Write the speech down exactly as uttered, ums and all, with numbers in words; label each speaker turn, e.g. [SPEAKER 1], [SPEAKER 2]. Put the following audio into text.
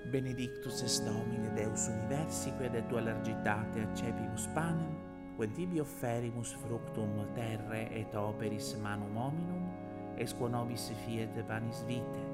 [SPEAKER 1] Benedictus es Domine Deus universi, quid et tua largitate accepimus panem, quid tibi offerimus fructum terrae et operis manum hominum, es quo nobis fiet panis vitae.